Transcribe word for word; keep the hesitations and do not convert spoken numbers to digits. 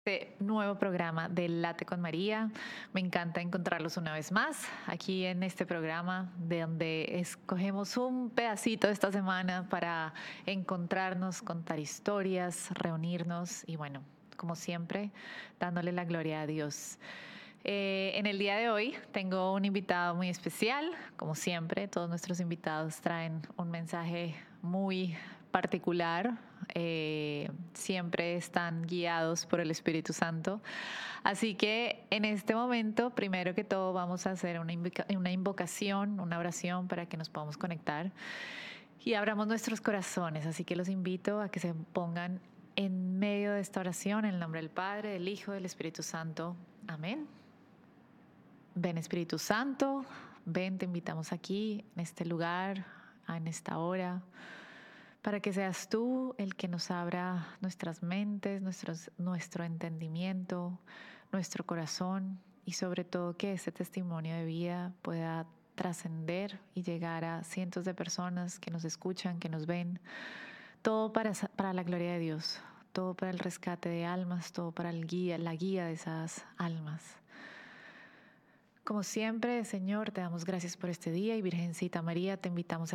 Este nuevo programa de Late con María. Me encanta encontrarlos una vez más aquí en este programa, de donde escogemos un pedacito esta semana para encontrarnos, contar historias, reunirnos y bueno, como siempre, dándole la gloria a Dios. Eh, en el día de hoy tengo un invitado muy especial. Como siempre, todos nuestros invitados traen un mensaje muy particular. Eh, siempre están guiados por el Espíritu Santo. Así que en este momento, primero que todo, vamos a hacer una, invoca- una invocación, una oración para que nos podamos conectar y abramos nuestros corazones. Así que los invito a que se pongan en medio de esta oración en el nombre del Padre, del Hijo, del Espíritu Santo. Amén. Ven Espíritu Santo, ven, te invitamos aquí, en este lugar, en esta hora, para que seas tú el que nos abra nuestras mentes, nuestros, nuestro entendimiento, nuestro corazón y sobre todo que este testimonio de vida pueda trascender y llegar a cientos de personas que nos escuchan, que nos ven, todo para, para la gloria de Dios, todo para el rescate de almas, todo para el guía, la guía de esas almas. Como siempre, Señor, te damos gracias por este día y Virgencita María, te invitamos a